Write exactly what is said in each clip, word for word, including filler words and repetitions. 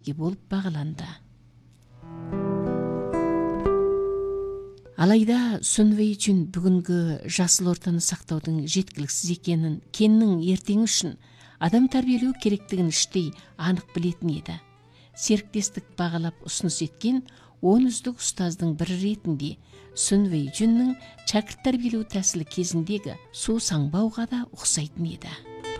өзге болып бағаланды. Алайда Sun Wei-Jun бүгінгі жасыл ортаны сақтаудың жеткіліксіз екенін, Кеннің ертеңі үшін адам тәрбиелеу керектігін іштей анық білетін еді. Серіктестік бағалап ұсыныс еткен он үздік ұстаздың бірі ретінде Sun Wei-Junның шәкірт тәрбиелеу тәсілі кезіндегі су саңбауға да ұқсайтын еді.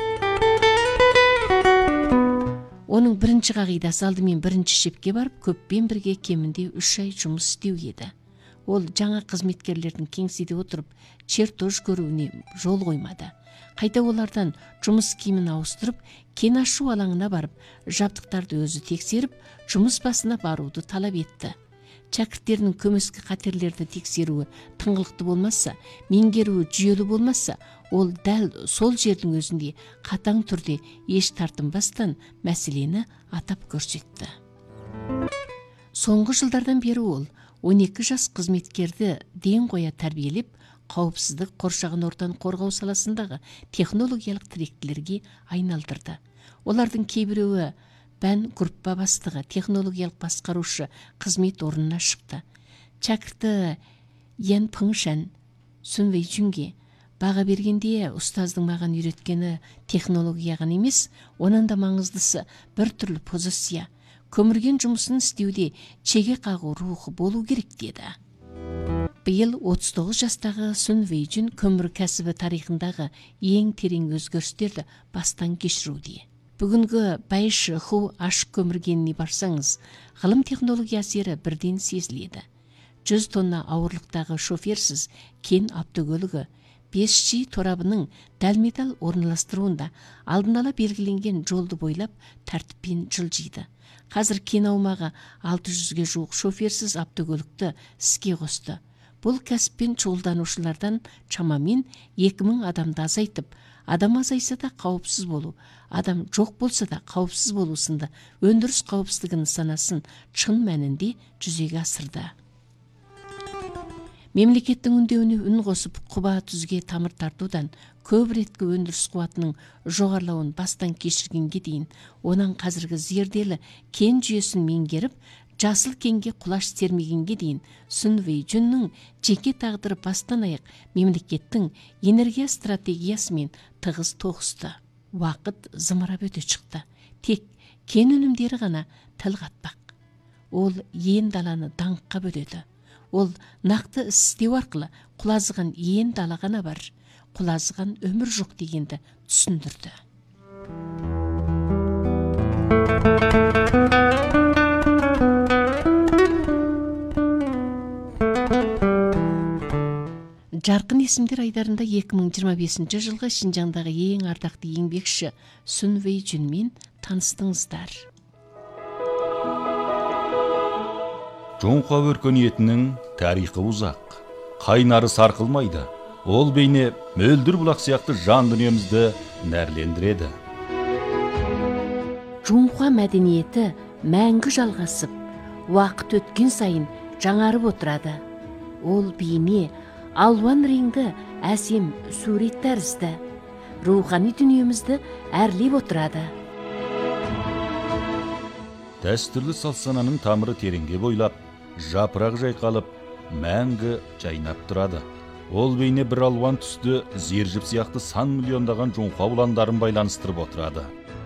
Оның бірінші қағидасы алдымен бірінші шепке барып, көппен бірге кемінде үш ай жұмыс істеу еді. Ол жаңа қызметкерлердің кеңседе отырып, чертож көруіне жол қоймады. Қайта олардан жұмыс киімін ауыстырып, кен ашу алаңына барып, жабдықтарды өзі тексеріп, жұмыс басына баруды талап етті. Шәкірттерінің көмескі қатерлерді тексеруі тыңғылықты болмаса, меңгеруі жүйелі болмаса, ол дәл сол жердің өзінде қатаң түрде еш тартынбастан мәселені атап көрсетті. Соңғы жылдардан бері ол он екі жас қызметкерді ден қоя тәрбиелеп, қауіпсіздік қоршаған ортаны қорғау саласындағы технологиялық тіректілерге айналдырды. Олардың кейбіреуі бән группа бастығы, технологиялық басқарушы қызмет орнына шықты. Шәкірті Ян Пыңшан Sun Wei-Junге баға бергенде ұстаздың маған үйреткені технология ғана емес, онан да маңыздысы бір түрлі позиция, көмірген жұмысын істеуде чеге қағу рухы болу керек деді. Биыл отыз тоғыз жастағы Sun Wei-Jun көмір кәсібі тарихындағы ең терең өзгерістерді бастан кешіруде. Бүгінгі Байш Ху ашық көміргеніне барсаңыз, ғылым технология әсері бірден сезіледі. жүз тонна ауырлықтағы шоферсіз кен автокөлігі бес джи торабының дәл-металл орналастыруында алдын ала белгіленген жолды бойлап тәртіппен жылжиды. Қазір кен аумағы алты жүзге жуық шоферсіз автокөлікті іске қосты. Бұл кәсіппен шұғылданушылардан шамамен екі мың адамды азайтып, адам азайса да қауіпсіз болу, адам жоқ болса да қауіпсіз болу сынды өндіріс қауіпсіздігінің санасын шын мәнінде жүзеге асырды. Мемлекеттің үндеуіне үн қосып, құба түзге тамыр тартудан көп реткі өндіріс қуатының жоғарлауын бастан кешіргенге дейін, онан қазіргі зерделі кен жүйесін меңгеріп, жасыл кенге құлаш сермегенге дейін Sun Wei-Junның жеке тағдыры бастан аяқ мемлекеттің энергия стратегиясымен тығыз тоғысты. Уақыт зымырап өте шықты. Тек кен өнімдері ғана тіл қатпақ. Ол ен даланы даңққа бөледі. Ол нақты іс істеу арқылы құлазыған ен дала ғана бар, құлазыған өмір жоқ дегенді түсіндірді. Жарқын есімдер айдарында екі мың жиырма бесінші жылғы Шинжаңдағы ең ардақты еңбекші Sun Wei-Junмен таныстыңыздар. Жоңқа өркениетінің тарихы ұзақ, қайнары сарқылмайды. Ол бейне мөлдір бұлақ сияқты жан дүниемізді нәрлендіреді. Жоңқа мәдениеті мәңгі жалғасып, уақыт өткен сайын жаңарып отырады. Ол бейне алуан реңді әсем сурет тәрізді, рухани дүниемізді әрлеп отырады. Дәстүрлі салт-сананың тамыры тереңге бойлап, жапырақ жайқалып, мәңгі жайнап тұрады. Ол бейне бір алуан түсті зержіп сияқты сан миллиондаған жоңқа ұландарын байланыстырып отырады.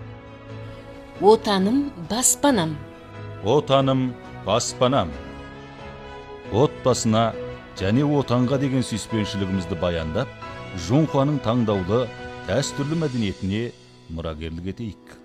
Отаным баспанам. Отаным баспанам. Отбасына және отанға деген сүйіспеншілігімізді баяндап, жоңқаның таңдаулы дәстүрлі мәдениетіне мұрагерлік етейік.